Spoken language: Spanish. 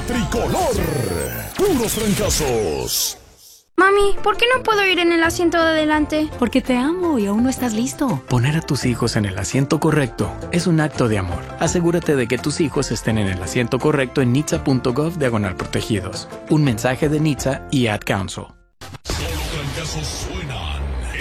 tricolor. Puros trancazos. Mami, ¿por qué no puedo ir en el asiento de adelante? Porque te amo y aún no estás listo. Poner a tus hijos en el asiento correcto es un acto de amor. Asegúrate de que tus hijos estén en el asiento correcto en nhtsa.gov/protegidos. Un mensaje de NHTSA y Ad Council. Solo trancazos